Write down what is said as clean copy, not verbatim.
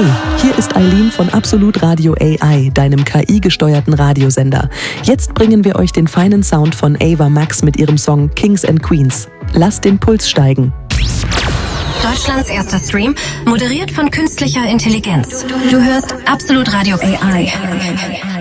Hey, hier ist Eileen von Absolut Radio AI, deinem KI-gesteuerten Radiosender. Jetzt bringen wir euch den feinen Sound von Ava Max mit ihrem Song Kings and Queens. Lasst den Puls steigen. Deutschlands erster Stream, moderiert von künstlicher Intelligenz. Du hörst Absolut Radio AI.